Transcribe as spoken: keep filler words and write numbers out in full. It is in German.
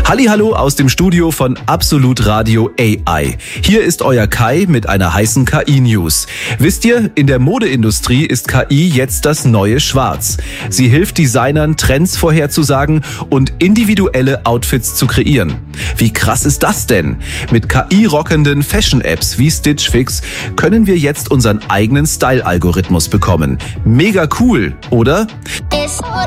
Hallihallo aus dem Studio von Absolut Radio A I. Hier ist euer Kai mit einer heißen K I-News. Wisst ihr, in der Modeindustrie ist K I jetzt das neue Schwarz. Sie hilft Designern, Trends vorherzusagen und individuelle Outfits zu kreieren. Wie krass ist das denn? Mit K I-rockenden Fashion-Apps wie Stitch Fix können wir jetzt unseren eigenen Style-Algorithmus bekommen. Mega cool, oder?